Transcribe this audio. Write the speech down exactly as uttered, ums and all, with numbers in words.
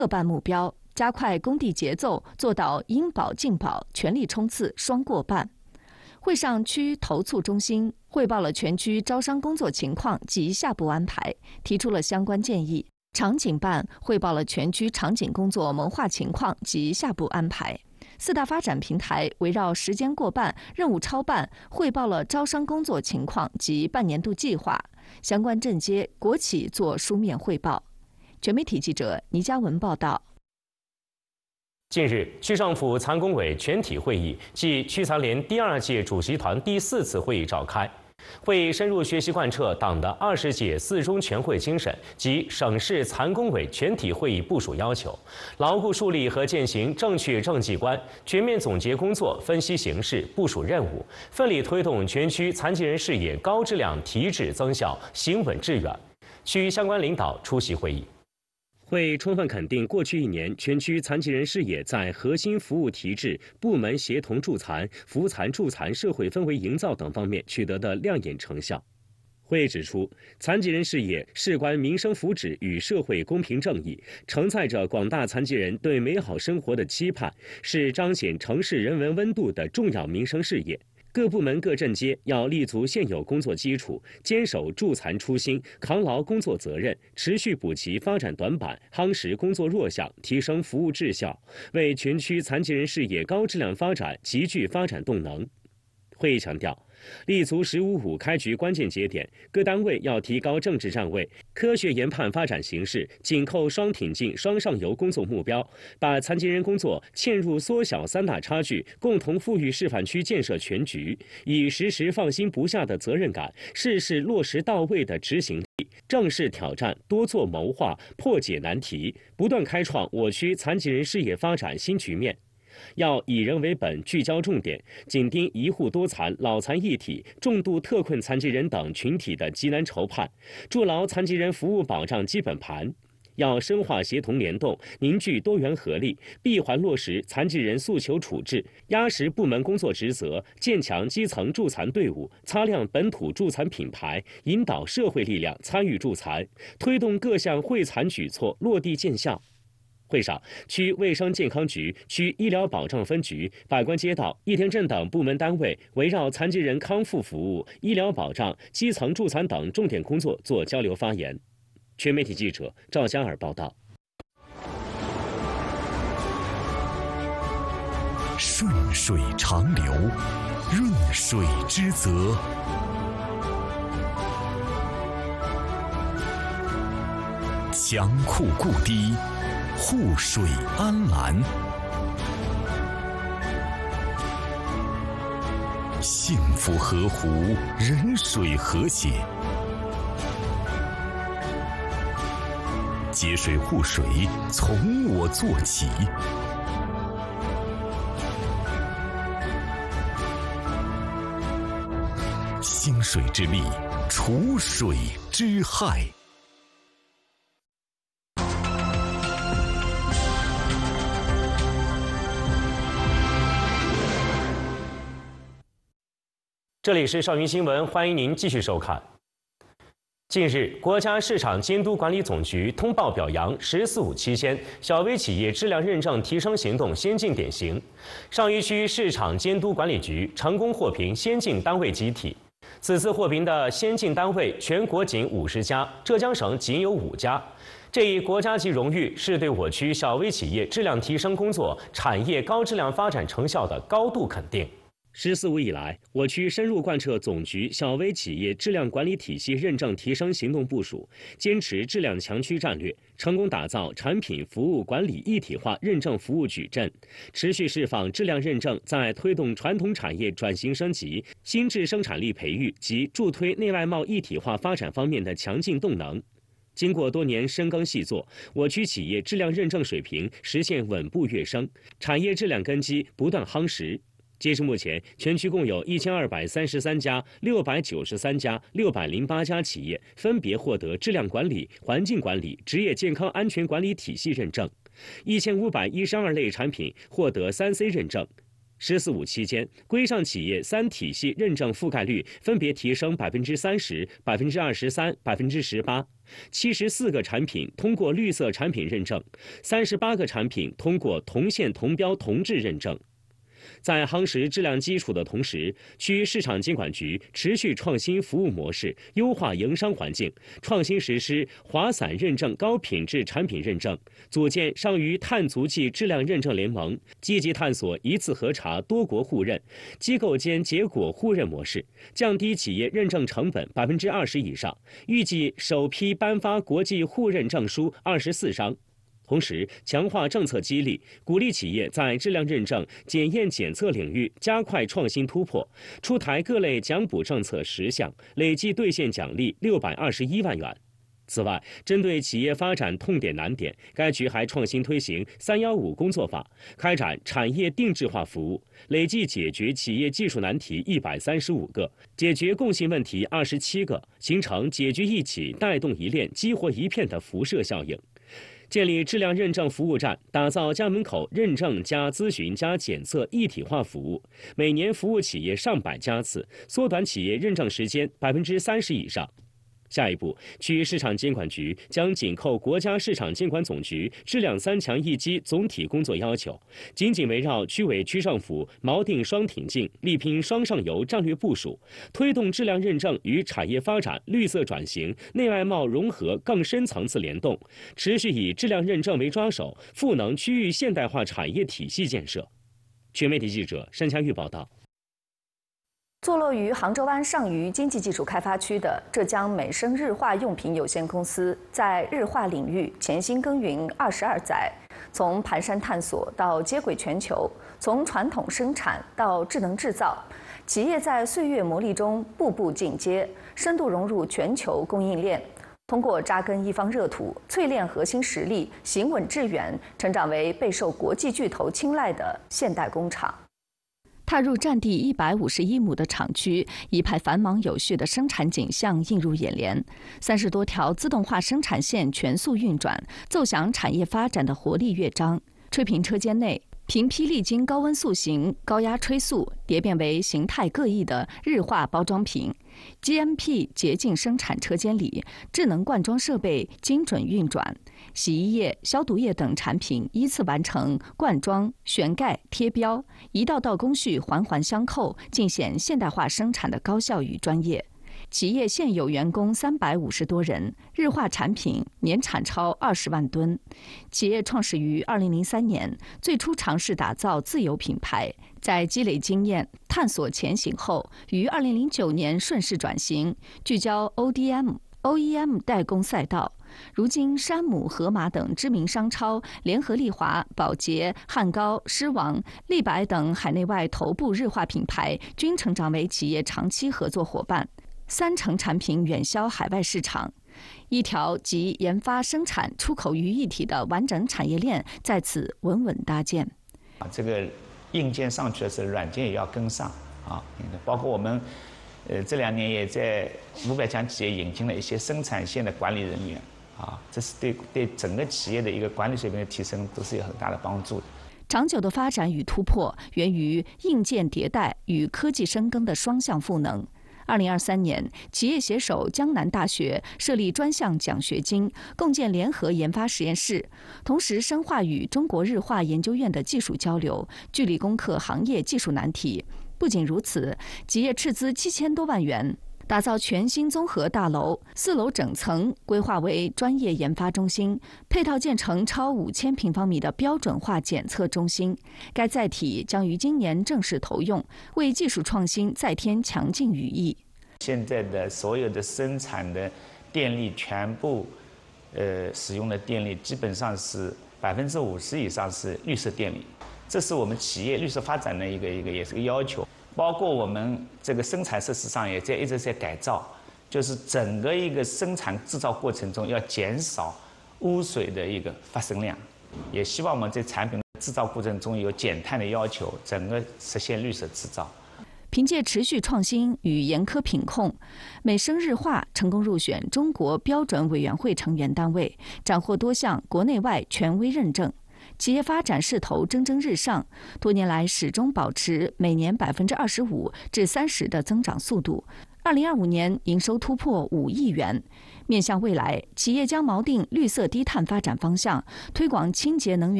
各办目标，加快工地节奏，做到应保尽保，全力冲刺双过半。会上，区投促中心汇报了全区招商工作情况及下步安排，提出了相关建议。场景办汇报了全区场景工作谋划情况及下步安排。四大发展平台围绕时间过半、任务超办，汇报了招商工作情况及半年度计划。相关镇街、国企做书面汇报。全媒体记者倪嘉文报道。 近日，区政府残工委全体会议暨区残联第二届主席团第四次会议召开。会议深入学习贯彻党的二十届四中全会精神及省市残工委全体会议部署要求，牢固树立和践行正确政绩观，全面总结工作，分析形势，部署任务，奋力推动全区残疾人事业高质量提质增效，行稳致远。区相关领导出席会议。会充分肯定过去一年全区残疾人事业在核心服务提质、部门协同助残、扶残助残社会氛围营造等方面取得的亮眼成效。会议指出，残疾人事业事关民生福祉与社会公平正义，承载着广大残疾人对美好生活的期盼，是彰显城市人文温度的重要民生事业。各部门各镇街要立足现有工作基础，坚守助残初心，扛牢工作责任，持续补齐发展短板，夯实工作弱项，提升服务质效，为全区残疾人事业高质量发展集聚发展动能。会议强调，立足“十五五”开局关键节点，各单位要提高政治站位，科学研判发展形势，紧扣双挺进、双上游工作目标，把残疾人工作嵌入缩小三大差距、共同富裕示范区建设全局，以时时放心不下的责任感，事事落实到位的执行力，正视挑战，多做谋划，破解难题，不断开创我区残疾人事业发展新局面。要以人为本，聚焦重点，紧盯一户多残、老残一体、重度特困残疾人等群体的急难愁盼，筑牢残疾人服务保障基本盘。要深化协同联动，凝聚多元合力，闭环落实残疾人诉求处置，压实部门工作职责，建强基层助残队伍，擦亮本土助残品牌，引导社会力量参与助残，推动各项惠残举措落地见效。会上，区卫生健康局、区医疗保障分局、百官街道、义田镇等部门单位围绕残疾人康复服务、医疗保障、基层助残等重点工作做交流发言。全媒体记者赵佳尔报道。 顺水长流，润水之泽。强库固堤，护水安澜，幸福河湖，人水和谐，节水护水从我做起。兴水之力，除水之害。 这里是少云新闻，欢迎您继续收看。近日，国家市场监督管理总局通报表扬“十四五”期间小微企业质量认证提升行动先进典型，上虞区市场监督管理局成功获评先进单位集体。此次获评的先进单位全国仅五十家，浙江省仅有五家。这一国家级荣誉是对我区小微企业质量提升工作、产业高质量发展成效的高度肯定。十四五以来，我区深入贯彻总局小微企业质量管理体系认证提升行动部署，坚持质量强区战略，成功打造产品服务管理一体化认证服务矩阵，持续释放质量认证在推动传统产业转型升级、新质生产力培育及助推内外贸一体化发展方面的强劲动能。经过多年深耕细作，我区企业质量认证水平实现稳步跃升，产业质量根基不断夯实。截至目前，全区共有一千二百三十三家、六百九十三家、六百零八家企业分别获得质量管理、环境管理、职业健康安全管理体系认证，一千五百一十二类产品获得三 C 认证。 十四五期间，规上企业三体系认证覆盖率分别提升百分之三十、百分之二十三、百分之十八。七十四个产品通过绿色产品认证，三十八个产品通过同线同标同质认证。在夯实质量基础的同时，区市场监管局持续创新服务模式，优化营商环境，创新实施华散认证高品质产品认证，组建上虞碳足迹质量认证联盟，积极探索一次核查多国互认、机构间结果互认模式，降低企业认证成本百分之二十以上。预计首批颁发国际互认证书二十四张。同时，强化政策激励，鼓励企业在质量认证、检验检测领域加快创新突破，出台各类奖补政策十项，累计兑现奖励六百二十一万元。此外，针对企业发展痛点难点，该局还创新推行“三幺五”工作法，开展产业定制化服务，累计解决企业技术难题一百三十五个，解决共性问题二十七个，形成解决一起、带动一链、激活一片的辐射效应。建立质量认证服务站，打造家门口认证加咨询加检测一体化服务，每年服务企业上百家次，缩短企业认证时间百分之三十以上。下一步，区市场监管局将紧扣国家市场监管总局质量三强一击总体工作要求，紧紧围绕区委区政府锚定双挺进、力拼双上游战略部署，推动质量认证与产业发展、绿色转型、内外贸融合更深层次联动，持续以质量认证为抓手，赋能区域现代化产业体系建设。全媒体记者单佳玉报道。 坐落于杭州湾上虞经济技术开发区的浙江美生日化用品有限公司，在日化领域潜心耕耘二十二载，从蹒跚探索到接轨全球，从传统生产到智能制造，企业在岁月磨砺中步步进阶，深度融入全球供应链。通过扎根一方热土，淬炼核心实力，行稳致远，成长为备受国际巨头青睐的现代工厂。踏入占地一百五十一亩的厂区，一派繁忙有序的生产景象映入眼帘。三十多条自动化生产线全速运转，奏响产业发展的活力乐章。吹瓶车间内，瓶坯历经高温塑形、高压吹塑，蝶变为形态各异的日化包装瓶。G M P 洁净生产车间里，智能灌装设备精准运转，洗衣液、消毒液等产品依次完成灌装、旋盖、贴标，一道道工序环环相扣，尽显现代化生产的高效与专业。企业现有员工三百五十多人，日化产品年产超二十万吨。企业创始于二零零三年，最初尝试打造自有品牌，在积累经验、探索前行后，于二零零九年顺势转型，聚焦 O D M、O E M 代工赛道。如今，山姆、盒马等知名商超，联合利华、宝洁、汉高、狮王、立白等海内外头部日化品牌均成长为企业长期合作伙伴。三成产品远销海外市场，一条集研发、生产、出口于一体的完整产业链在此稳稳搭建。 这个硬件上去的时候，软件也要跟上啊。包括我们，呃，这两年也在五百强企业引进了一些生产线的管理人员啊，这是对对整个企业的一个管理水平的提升都是有很大的帮助的。 长久的发展与突破，源于硬件迭代与科技深耕的双向赋能。二零二三年，企业携手江南大学设立专项奖学金，共建联合研发实验室，同时深化与中国日化研究院的技术交流，聚力攻克行业技术难题。不仅如此，企业斥资七千多万元，打造全新综合大楼，四楼整层规划为专业研发中心，配套建成超五千平方米的标准化检测中心。该载体将于今年正式投用，为技术创新再添强劲羽翼。 现在的所有的生产的电力全部，呃，使用的电力基本上是百分之五十以上是绿色电力，这是我们企业绿色发展的一个一个也是个要求。包括我们这个生产设施上也在一直在改造，就是整个一个生产制造过程中要减少污水的一个发生量，也希望我们在产品制造过程中有减碳的要求，整个实现绿色制造。 凭借持续创新与严苛品控，美生日化成功入选中国标准委员会成员单位，斩获多项国内外权威认证。 企业发展势头蒸蒸日上，多年来始终保持每年百分之二十五至三十的增长速度。二零二五年营收突破五亿元。面向未来，企业将锚定绿色低碳发展方向，推广清洁能源。